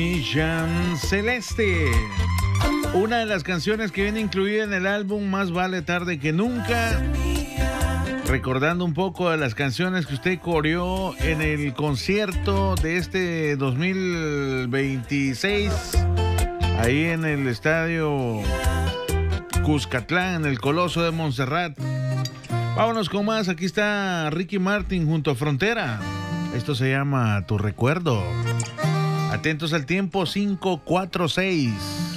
Jan Celeste, una de las canciones que viene incluida en el álbum Más Vale Tarde que Nunca, recordando un poco de las canciones que usted coreó en el concierto de este 2026, ahí en el estadio Cuscatlán, en el Coloso de Montserrat. Vámonos con más, aquí está Ricky Martin junto a Frontera. Esto se llama Tu Recuerdo. Atentos al tiempo, 5:46.